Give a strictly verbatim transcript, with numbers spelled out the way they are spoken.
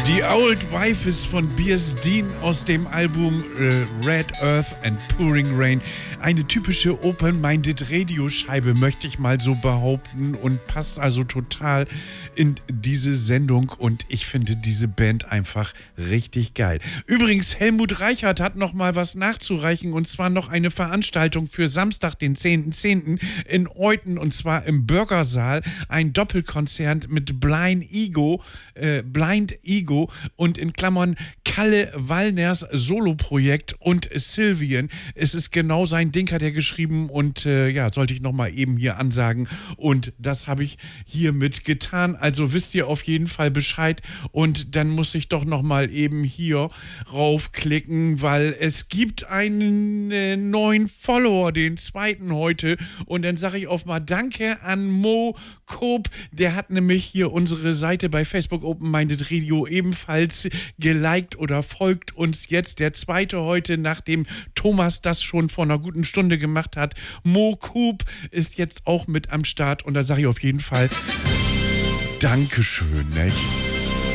Die Old Wife ist von Piers Dean aus dem Album äh, Red Earth and Pouring Rain. Eine typische Open-Minded Radioscheibe, möchte ich mal so behaupten, und passt also total in diese Sendung, und ich finde diese Band einfach richtig geil. Übrigens, Helmut Reichert hat noch mal was nachzureichen, und zwar noch eine Veranstaltung für Samstag, den zehnten zehnten in Euthen, und zwar im Bürgersaal. Ein Doppelkonzert mit Blind Ego, äh, Blind Ego und in Klammern Kalle Wallners Soloprojekt und Sylvian. Es ist genau sein Ding, hat er geschrieben, und äh, ja, sollte ich nochmal eben hier ansagen, und das habe ich hiermit getan. Also wisst ihr auf jeden Fall Bescheid, und dann muss ich doch nochmal eben hier raufklicken, weil es gibt einen äh, neuen Follower, den zweiten heute, und dann sage ich auf mal Danke an Mo Koop, der hat nämlich hier unsere Seite bei Facebook Open Minded Radio ebenfalls geliked oder folgt uns jetzt. Der zweite heute, nachdem Thomas das schon vor einer guten Stunde gemacht hat. Mo Koop ist jetzt auch mit am Start, und da sage ich auf jeden Fall Dankeschön, nicht?